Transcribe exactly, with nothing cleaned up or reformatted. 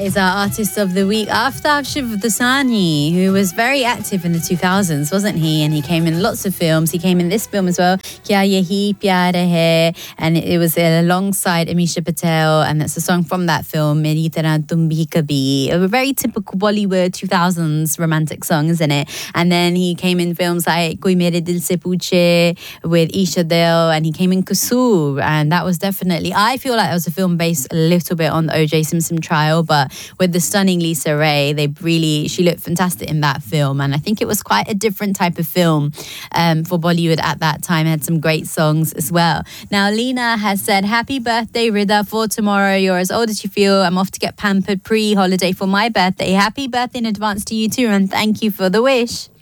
is our artist of the week, Aftab Shivdasani, who was very active in the two thousands, wasn't he? And he came in lots of films. He came in this film as well, Kya Yahi Pyar Hai, and it was alongside Amisha Patel, and that's a song from that film, Meri Tarah Tum Bhi Kabhi, a very typical Bollywood two thousands romantic song, isn't it? And then he came in films like Koi Mere Dil Se Pooche with Isha Dil, and he came in Kasoor, and that was definitely, I feel like it was a film based a little bit on the O J Simpson trial, but with the stunning Lisa Ray, they really, she looked fantastic in that film, and I think it was quite a different type of film um, for Bollywood at that time. It had some great songs as well. Now, Lena has said, happy birthday, Rida, for tomorrow. You're as old as you feel. I'm off to get pampered pre-holiday for my birthday. Happy birthday in advance to you too, and thank you for the wish.